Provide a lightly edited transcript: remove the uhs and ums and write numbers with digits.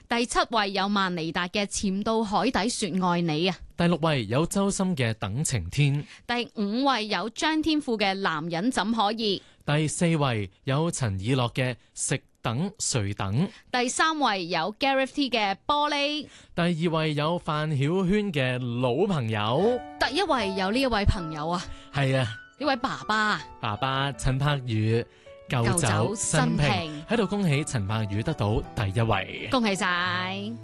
第7位有曼尼達嘅潛到海底說愛你啊。 第6位有周深嘅等晴天。 第5位有張天賦嘅男人怎可以。 第4位有陳以樂嘅食等誰等。 第3位有 Gareth T 嘅玻璃。 第2位有范曉萱嘅老朋友。 第1位有呢一位朋友啊， 係啊， 呢位爸爸， 爸爸陳柏宇舊酒新瓶，喺度恭喜陳柏宇得到第1位， 恭喜晒！